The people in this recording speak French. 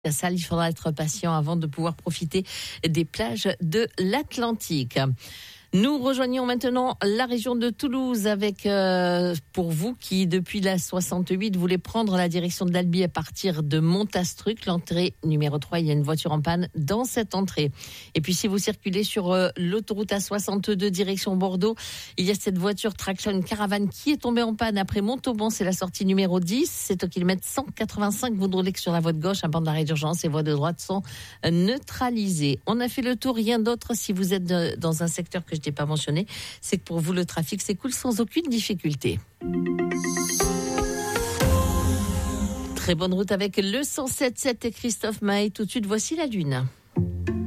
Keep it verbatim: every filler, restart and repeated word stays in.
La salle, il faudra être patient avant de pouvoir profiter des plages de l'Atlantique. Nous rejoignons maintenant la région de Toulouse avec, euh, pour vous qui, depuis la soixante-huit, voulez prendre la direction de l'Albi à partir de Montastruc, l'entrée numéro trois, il y a une voiture en panne dans cette entrée. Et puis si vous circulez sur euh, l'autoroute A soixante-deux direction Bordeaux, il y a cette voiture traction caravane qui est tombée en panne après Montauban, c'est la sortie numéro dix, c'est au kilomètre cent quatre-vingt-cinq, vous ne roulez que sur la voie de gauche, un banc d'arrêt d'urgence et voies de droite sont neutralisées. On a fait le tour, rien d'autre si vous êtes de, dans un secteur que je n'ai pas mentionné, c'est que pour vous le trafic s'écoule sans aucune difficulté. Très bonne route avec le cent sept virgule sept et Christophe Maé. Tout de suite, voici la lune.